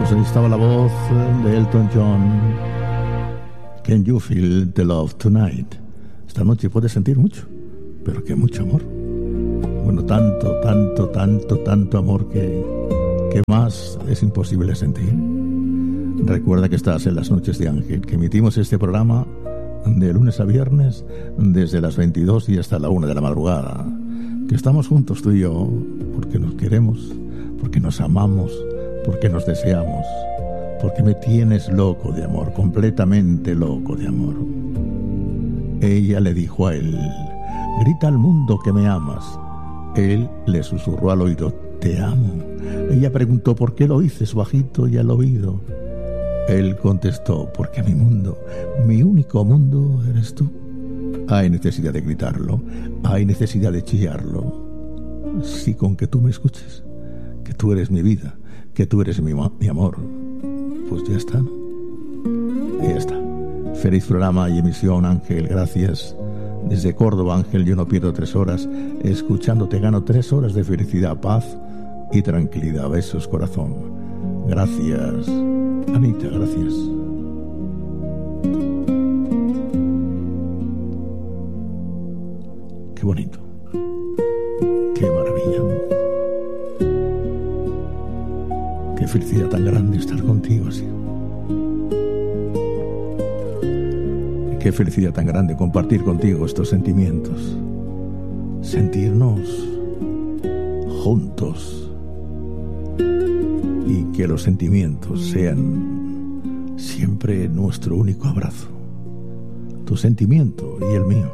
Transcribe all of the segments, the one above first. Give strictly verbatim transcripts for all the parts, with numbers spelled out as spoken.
Pues ahí estaba la voz de Elton John. Can you feel the love tonight? Esta noche puedes sentir mucho, pero que mucho amor. Bueno, tanto, tanto, tanto, tanto amor que, que más es imposible sentir. Recuerda que estás en las noches de Ángel, que emitimos este programa de lunes a viernes desde las veintidós y hasta la una de la madrugada. Que estamos juntos tú y yo porque nos queremos, porque nos amamos, porque nos deseamos, porque me tienes loco de amor, completamente loco de amor. Ella le dijo a él: grita al mundo que me amas. Él le susurró al oído: te amo. Ella preguntó: ¿por qué lo dices bajito y al oído? Él contestó: porque mi mundo, mi único mundo eres tú. Hay necesidad de gritarlo, hay necesidad de chillarlo. Si con que tú me escuches, que tú eres mi vida, que tú eres mi, mi amor, pues ya está, ¿no? Ya está. Feliz programa y emisión, Ángel, gracias. Desde Córdoba, Ángel, yo no pierdo tres horas escuchándote, gano tres horas de felicidad, paz y tranquilidad. Besos, corazón. Gracias, Anita, gracias. Qué bonito. Qué maravilla. Qué felicidad tan grande estar contigo así. Qué felicidad tan grande compartir contigo estos sentimientos. Sentirnos juntos. Y que los sentimientos sean siempre nuestro único abrazo. Tu sentimiento y el mío.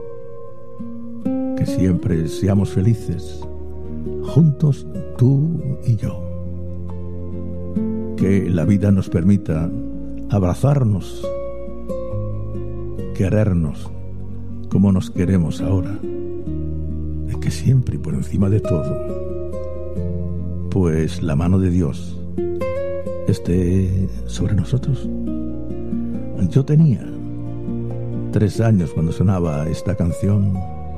Que siempre seamos felices, juntos tú y yo. Que la vida nos permita abrazarnos, querernos como nos queremos ahora. Y que siempre y por encima de todo, pues la mano de Dios esté sobre nosotros. Yo tenía tres años cuando sonaba esta canción.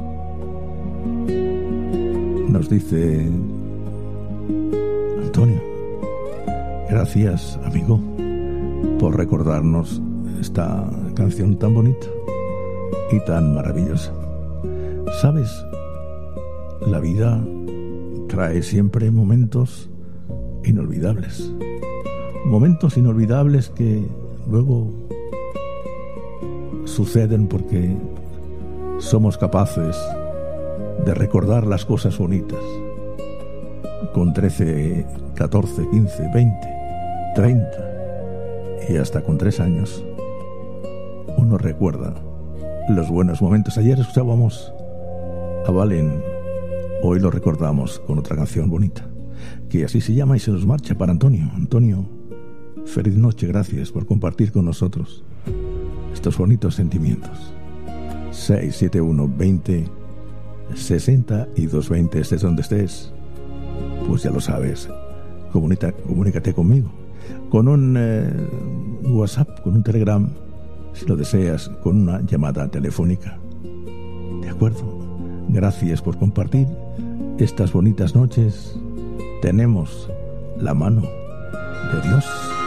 Nos dice Antonio: gracias, amigo, por recordarnos esta canción tan bonita y tan maravillosa. ¿Sabes? La vida trae siempre momentos inolvidables. Momentos inolvidables que luego suceden porque somos capaces de recordar las cosas bonitas. Con trece, catorce, quince, veinte, treinta y hasta con tres años uno recuerda los buenos momentos. Ayer escuchábamos a Valen, hoy lo recordamos con otra canción bonita que así se llama y se nos marcha para Antonio. Antonio, feliz noche, gracias por compartir con nosotros estos bonitos sentimientos. Seis siete uno veinte sesenta y dos veinte, estés donde estés, pues ya lo sabes, comunica, comunícate conmigo con un eh, WhatsApp, con un Telegram, si lo deseas, con una llamada telefónica. ¿De acuerdo? Gracias por compartir estas bonitas noches. Tenemos la mano de Dios.